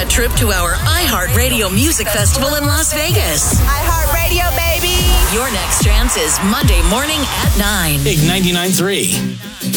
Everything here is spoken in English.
trip to our iHeartRadio Music Festival in Las Vegas. iHeartRadio, baby! Your next chance is Monday morning at 9. Big 99.3.